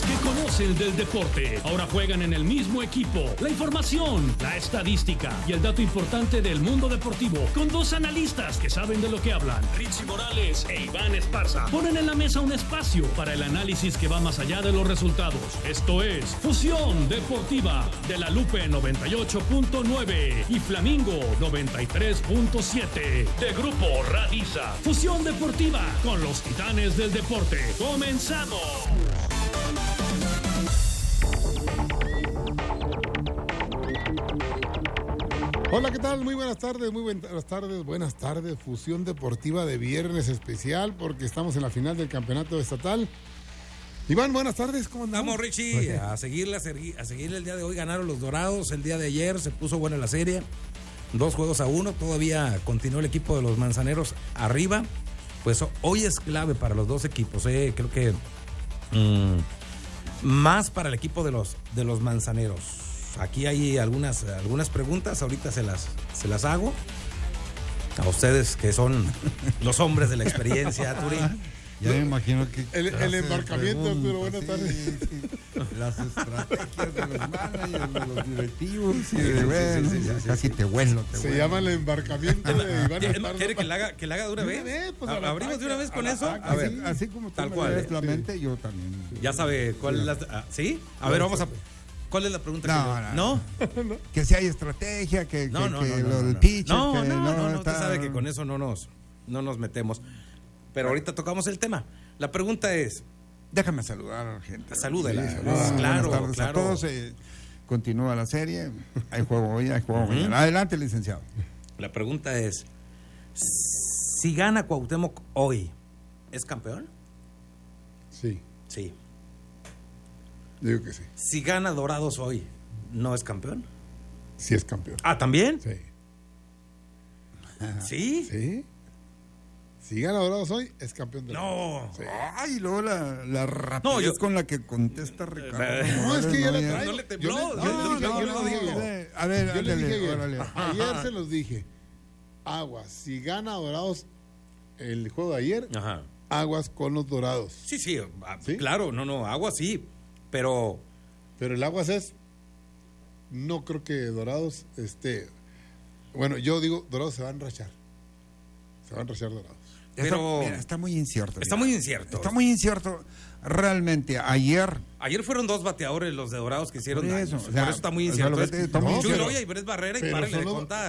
que conocen del deporte. Ahora juegan en el mismo equipo. La información, la estadística y el dato importante del mundo deportivo con dos analistas que saben de lo que hablan. Richie Morales e Iván Esparza ponen en la mesa un espacio para el análisis que va más allá de los resultados. Esto es Fusión Deportiva de La Lupe 98.9 y Flamingo 93.7 de Grupo Radiza. Fusión Deportiva con los titanes del deporte. ¡Comenzamos! Hola, ¿qué tal? Muy buenas tardes, buenas tardes. Fusión Deportiva de viernes especial porque estamos en la final del campeonato estatal. Iván, buenas tardes, ¿cómo andamos? Vamos, Richie, a seguirle el día de hoy. Ganaron los Dorados el día de ayer, se puso buena la serie. 2-1, todavía continúa el equipo de los Manzaneros arriba. Pues hoy es clave para los dos equipos, creo que más para el equipo de los Manzaneros. Aquí hay algunas preguntas, ahorita se las hago. A ustedes que son los hombres de la experiencia, Turín. Ya me imagino que... El embarcamiento, Arturo, buenas tardes. Sí. Las estrategias de los managers, de los directivos. Casi te huelo. Se llama el embarcamiento de Iván Esparza. ¿Quiere que la haga de una vez? Pues ¿Abrimos de una vez con eso? A ver, así como tú tal me cual, lees la mente, yo también. Ya sabe cuál es la... ¿Sí? A ver, vamos a... ¿Cuál es la pregunta? No. Que si hay estrategia, que lo del pitcher. No, usted sabe que con eso no nos metemos. Pero ahorita tocamos el tema. La pregunta es... Déjame saludar a la gente. Salúdela. Sí, claro. A todos. Continúa la serie. Hay juego hoy, hay juego mañana. Adelante, licenciado. La pregunta es... Si gana Cuauhtémoc hoy, ¿es campeón? Sí. Sí. Digo que sí. Si gana Dorados hoy, ¿no es campeón? Sí es campeón. ¿Ah, también? Sí. ¿Sí? Sí. Si gana Dorados hoy, es campeón de No. Sí. Ay, luego la rapidez con la que contesta Ricardo. No, es que ya le traigo. No le tembló. Yo le dije. A ver, Yo le dije órale. ayer se los dije. Aguas, si gana Dorados el juego de ayer, Ajá. aguas con los Dorados. Sí, ¿Sí? claro, agua sí, pero el aguas es, no creo que Dorados bueno, yo digo, Dorados se va a enrachar. Se va a enrachar Dorados. Pero está muy incierto. Está muy incierto. Está muy incierto. Realmente, ayer fueron dos bateadores los de Dorados que hicieron daño. Por eso está muy o sea, incierto. Chuy Loya y Brett Barrera, y párenle de contar,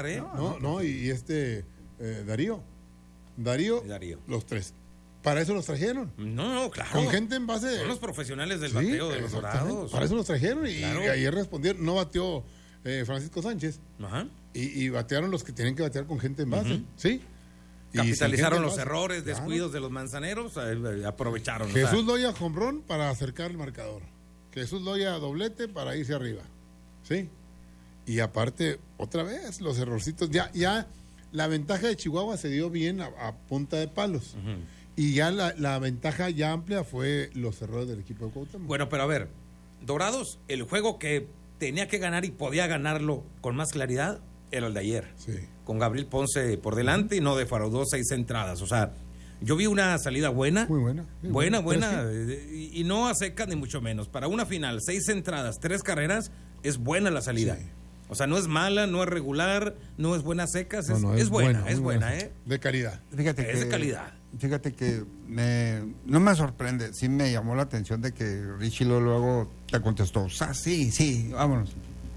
Darío, los tres. Para eso los trajeron. No, claro. Con gente en base. Son los profesionales del bateo de los Dorados. Para eso los trajeron y claro. ayer respondieron. No bateó Francisco Sánchez. Ajá. Y batearon los que tienen que batear con gente en base. ¿Sí? Capitalizaron los errores, descuidos de los Manzaneros, aprovecharon. Jesús Loya jonrón para acercar el marcador. Jesús Loya doblete para irse arriba. ¿Sí? Y aparte, otra vez, los errorcitos. Ya la ventaja de Chihuahua se dio bien a punta de palos. Uh-huh. Y ya la ventaja ya amplia fue los errores del equipo de Cuauhtémoc. Bueno, pero a ver, Dorados, el juego que tenía que ganar y podía ganarlo con más claridad era el de ayer. Sí. Con Gabriel Ponce por delante y no defraudó 6 entradas. O sea, yo vi una salida buena. Muy buena. Buena. Y no a secas ni mucho menos. Para una final, 6 entradas, 3 carreras, es buena la salida. Sí. O sea, no es mala, no es regular, no es buena a secas, es buena, De calidad. Fíjate es de calidad. Fíjate que no me sorprende, sí me llamó la atención de que Richie luego te contestó, o sea, sí, vámonos.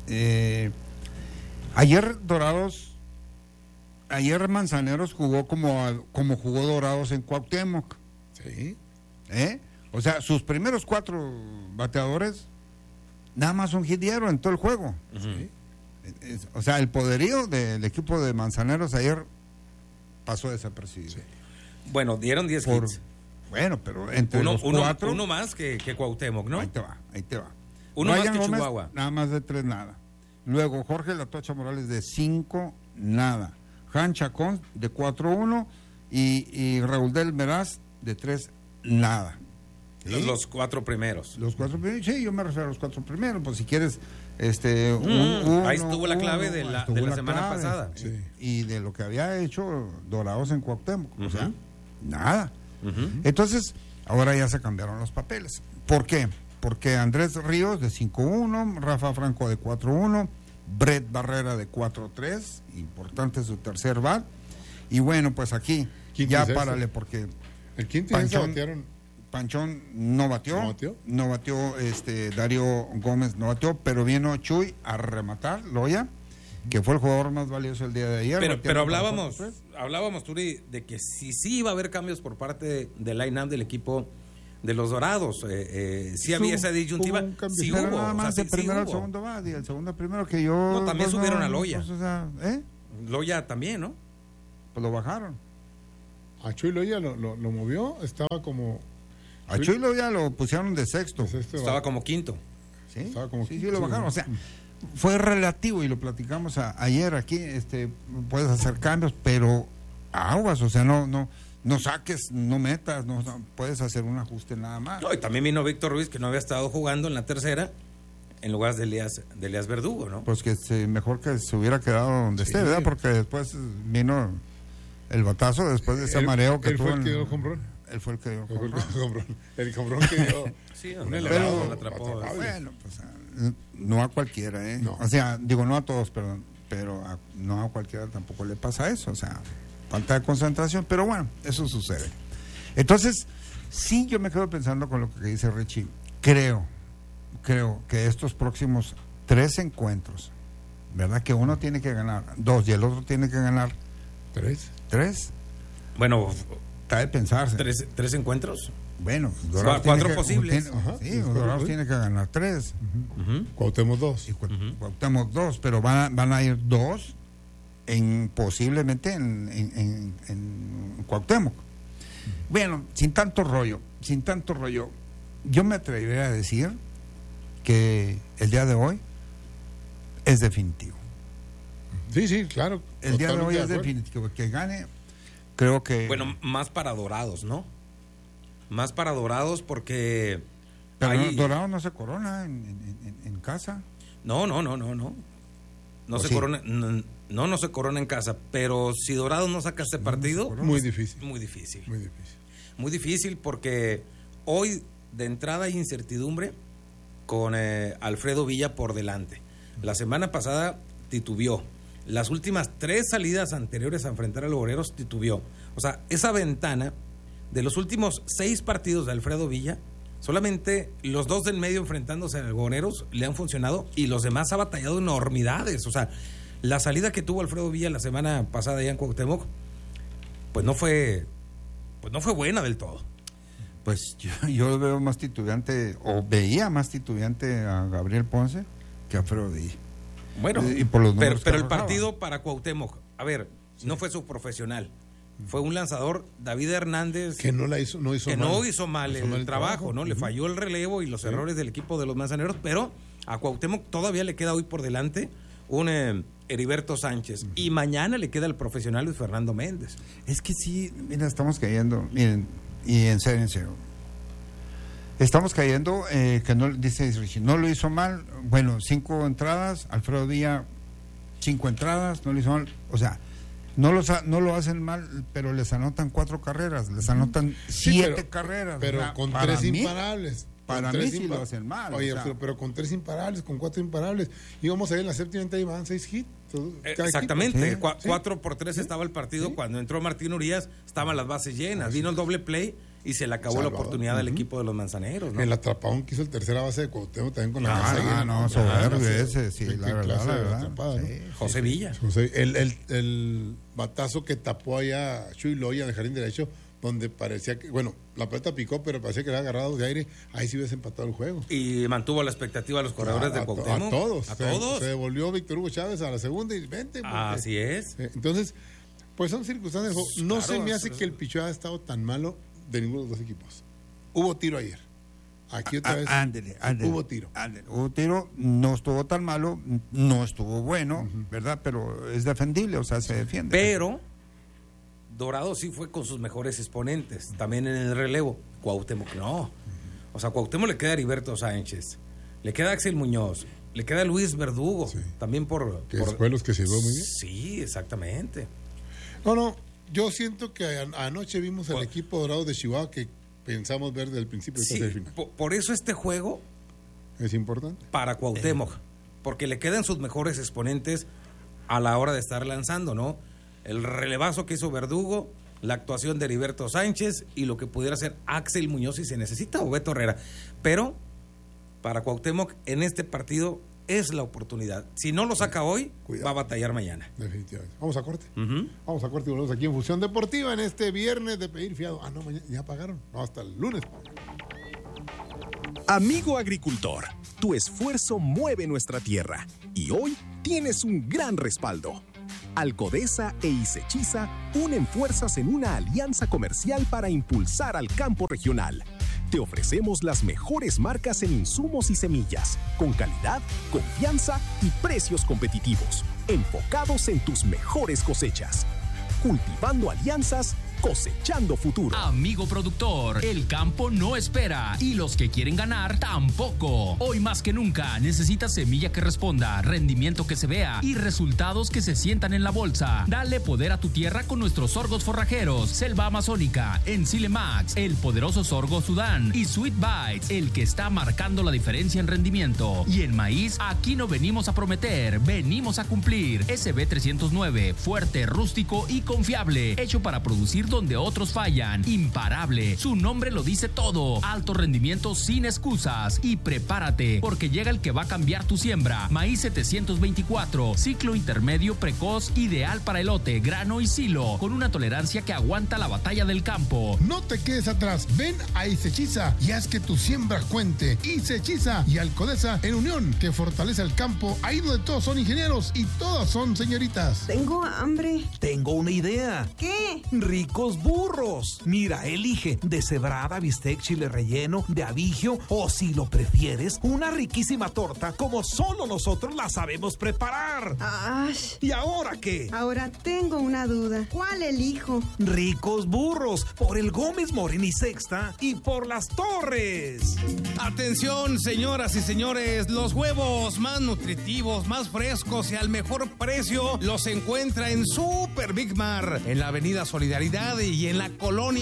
Ayer Manzaneros jugó como jugó Dorados en Cuauhtémoc. Sí. O sea, sus primeros 4 bateadores nada más un hit dieron en todo el juego. Sí. O sea, el poderío del equipo de Manzaneros ayer pasó desapercibido. Sí. Bueno, dieron 10 hits. Bueno, pero entre los 4... Uno más que Cuauhtémoc, ¿no? Ahí te va. Uno Ryan más que Gómez, Chihuahua. Nada más de 3, nada. Luego Jorge La Tocha Morales de 5, nada. Jan Chacón de 4-1 y Raúl del Meraz de 3, nada. ¿Sí? Los 4 primeros. Los 4 primeros, sí, yo me refiero a los 4 primeros, pues si quieres, ahí estuvo la clave de la semana pasada. Sí. Y de lo que había hecho Dorados en Cuauhtémoc, o sea, nada. Entonces, ahora ya se cambiaron los papeles. ¿Por qué? porque Andrés Ríos de 5-1, Rafa Franco de 4-1, Brett Barrera de 4-3, importante su tercer bat. Y bueno, pues aquí Quinto ya y sexto. párale porque El quinto y sexto batearon. Panchón no batió, Darío Gómez no batió, pero vino Chuy a rematar, Loya, que fue el jugador más valioso el día de ayer. Pero hablábamos, Turi, de que sí iba a haber cambios por parte del line-up del equipo de los Dorados. Sí había esa disyuntiva. Sí pero hubo. nada más O sea, el primero al hubo. segundo va, y el segundo al primero que yo... No, también subieron a Loya. Pues, o sea, Loya también, ¿no? pues lo bajaron. A Chuy Loya lo movió, estaba como. A Chuy Loya lo pusieron de sexto. Estaba como quinto. ¿Sí? Estaba como sí, quinto, lo bajaron. O sea, fue relativo y lo platicamos ayer aquí. Puedes hacer cambios, pero aguas, o sea, no saques, no metas, no puedes hacer un ajuste nada más. No, y también vino Víctor Ruiz, que no había estado jugando en la tercera, en lugar de Elías Verdugo, ¿no? Pues que mejor que se hubiera quedado donde esté, ¿verdad? Porque después vino el batazo, después de ese mareo que él tuvo. fue el que dio el jonrón. Él fue el que dio el jonrón que dio. Sí, un pero elevado, la atrapó. atrapable. Bueno, pues no a cualquiera, ¿eh? No. O sea, digo, no a todos, perdón, pero no a cualquiera tampoco le pasa eso, o sea, falta de concentración, pero bueno, eso sucede. Entonces, sí, yo me quedo pensando con lo que dice Richie. Creo que estos próximos 3 encuentros, ¿verdad? Que uno tiene que ganar 2 y el otro tiene que ganar 3. Bueno, Está de pensarse. 3 encuentros. Bueno, 4 posibles. Dorados tiene que ganar 3. Cuauhtémoc 2. Y Cuauhtémoc 2, pero van a ir 2 posiblemente en Cuauhtémoc. Bueno, sin tanto rollo, yo me atrevería a decir que el día de hoy es definitivo. Sí, claro. El día de hoy es definitivo. Que gane, creo que... Bueno, más para Dorados, ¿no? Más para Dorados porque... Pero ahí... Dorados no se corona en casa. No. No se corona. No se corona en casa. Pero si Dorados no saca este partido... Muy difícil. Muy difícil porque hoy de entrada hay incertidumbre con Alfredo Villa por delante. La semana pasada titubeó. Las últimas 3 salidas anteriores a enfrentar a los Boreros titubeó. O sea, esa ventana de los últimos 6 partidos de Alfredo Villa, solamente los 2 del medio enfrentándose a los Boreros le han funcionado y los demás ha batallado enormidades. O sea, la salida que tuvo Alfredo Villa la semana pasada allá en Cuauhtémoc, pues no fue buena del todo. Pues yo veo más titubeante, o veía más titubeante a Gabriel Ponce que a Alfredo Villa. Bueno, y por los pero el arrojaba. partido para Cuauhtémoc, a ver, no fue su profesional. Fue un lanzador, David Hernández, que no hizo mal el trabajo, ¿no? Le falló el relevo y los errores del equipo de los Manzaneros, pero a Cuauhtémoc todavía le queda hoy por delante un Heriberto Sánchez y mañana le queda el profesional Luis Fernando Méndez. Es que sí, mira, estamos cayendo, miren, y en serio. Estamos cayendo, que no, dice Richie, no lo hizo mal. Bueno, 5 entradas, Alfredo Villa, 5 entradas, no lo hizo mal. O sea, no lo hacen mal, pero les anotan 4 carreras, les anotan 7 carreras. Pero o sea, con 3 imparables. Para mí sí lo hacen mal. Oye, o sea, pero con 3 imparables, con 4 imparables. Íbamos a ir en la séptima y van 6 hits. Exactamente, equipo. 4 por 3 estaba el partido. Cuando entró Martín Urias, estaban las bases llenas. Vino el doble play y se le acabó la oportunidad del equipo de los Manzaneros, ¿no? El atrapadón que hizo el tercera base de Cuauhtémoc también con la base llena. No, soberbio ese, sí, la verdad. Atrapada, Sí, ¿no? José Villa. El batazo que tapó allá Chuy Loya en el jardín derecho, donde parecía que, bueno, la pelota picó, pero parecía que era agarrado de aire, ahí sí hubiese empatado el juego. Y mantuvo la expectativa a los corredores de Cuauhtémoc. A todos. Se devolvió Víctor Hugo Chávez a la segunda y vente. Así es. Entonces, pues son circunstancias. No Claro, se me hace que el picheo haya estado tan malo de ninguno de los 2 equipos. Hubo tiro ayer. Aquí otra vez. Ándele. Hubo tiro. Hubo tiro, no estuvo tan malo, no estuvo bueno, ¿verdad? Pero es defendible, o sea, se defiende. Pero Dorado sí fue con sus mejores exponentes, también en el relevo. Cuauhtémoc no. O sea, Cuauhtémoc le queda Heriberto Sánchez, le queda Axel Muñoz, le queda Luis Verdugo, también Que fue los que sirvió muy bien. Sí, exactamente. No, yo siento que anoche vimos el equipo dorado de Chihuahua que pensamos ver desde el principio hasta el final. Por eso este juego Es importante. para Cuauhtémoc, porque le quedan sus mejores exponentes a la hora de estar lanzando, ¿no? El relevazo que hizo Verdugo, la actuación de Heriberto Sánchez y lo que pudiera hacer Axel Muñoz si se necesita, o Beto Herrera. Pero para Cuauhtémoc en este partido es la oportunidad. Si no lo saca hoy, Cuidado. va a batallar mañana. Definitivamente. Vamos a corte. Ujú. Vamos a corte y volvemos aquí en Fusión Deportiva en este viernes de pedir fiado. No, mañana ya pagaron. No, hasta el lunes. Amigo agricultor, tu esfuerzo mueve nuestra tierra y hoy tienes un gran respaldo. Alcodesa e Isechiza unen fuerzas en una alianza comercial para impulsar al campo regional. Te ofrecemos las mejores marcas en insumos y semillas, con calidad, confianza y precios competitivos, enfocados en tus mejores cosechas. Cultivando alianzas, cosechando futuro. Amigo productor, el campo no espera y los que quieren ganar tampoco. Hoy más que nunca necesitas semilla que responda, rendimiento que se vea y resultados que se sientan en la bolsa. Dale poder a tu tierra con nuestros sorgos forrajeros, Selva Amazónica, Ensile Max, el poderoso sorgo Sudán y Sweet Bites, el que está marcando la diferencia en rendimiento. Y en maíz, aquí no venimos a prometer, venimos a cumplir. SB 309, fuerte, rústico y confiable, hecho para producir donde otros fallan. Imparable, su nombre lo dice todo. Alto rendimiento sin excusas. Y prepárate, porque llega el que va a cambiar tu siembra. Maíz 724, ciclo intermedio precoz, ideal para elote, grano y silo, con una tolerancia que aguanta la batalla del campo. No te quedes atrás. Ven a Isechiza y haz que tu siembra cuente. Isechiza y Alcodesa en unión, que fortalece el campo. Ahí donde todos son ingenieros y todas son señoritas. Tengo hambre. Tengo una idea. ¿Qué? Ricos burros. Mira, elige deshebrada, bistec, chile relleno, de abigio o, si lo prefieres, una riquísima torta como solo nosotros la sabemos preparar. Ash, ¿Y ahora qué? ahora tengo una duda. ¿Cuál elijo? Ricos burros, por el Gómez Morín y Sexta y por Las Torres. Atención, señoras y señores, los huevos más nutritivos, más frescos y al mejor precio los encuentra en Super Big Mar, en la Avenida Solidaridad y en la colonia